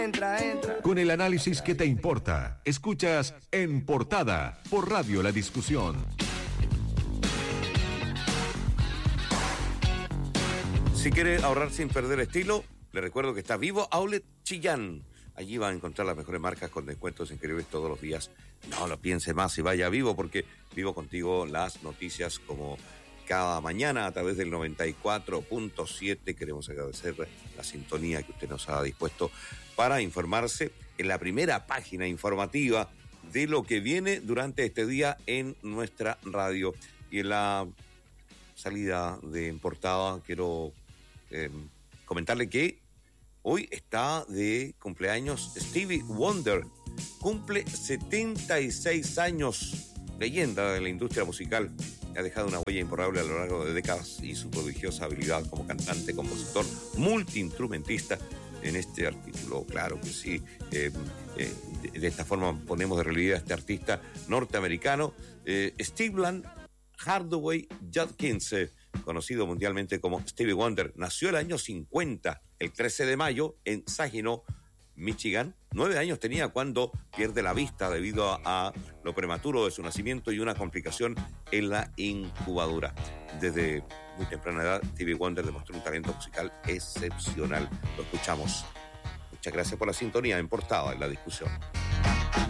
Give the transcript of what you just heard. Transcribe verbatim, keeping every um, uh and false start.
Entra, entra. Con el análisis que te importa. Escuchas En Portada por Radio La Discusión. Si quiere ahorrar sin perder estilo, le recuerdo que está Vivo Outlet Chillán. Allí va a encontrar las mejores marcas con descuentos increíbles todos los días. No lo piense más y vaya a Vivo, porque vivo contigo las noticias como cada mañana a través del noventa y cuatro punto siete. Queremos agradecer la sintonía que usted nos ha dispuesto para informarse en la primera página informativa de lo que viene durante este día en nuestra radio. Y en la salida de En Portada quiero eh, comentarle que hoy está de cumpleaños Stevie Wonder. Cumple setenta y seis años, leyenda de la industria musical. Ha dejado una huella imborrable a lo largo de décadas y su prodigiosa habilidad como cantante, compositor, multiinstrumentista en este artículo. Claro que sí. Eh, eh, de, de esta forma ponemos de relieve a este artista norteamericano, eh, Stephen Hardaway Judkins, eh, conocido mundialmente como Stevie Wonder. Nació el año cincuenta, el trece de mayo, en Saginaw, Michigan. Nueve años tenía cuando pierde la vista debido a, a lo prematuro de su nacimiento y una complicación en la incubadora. Desde muy temprana edad, Stevie Wonder demostró un talento musical excepcional. Lo escuchamos. Muchas gracias por la sintonía. En Portada en La Discusión.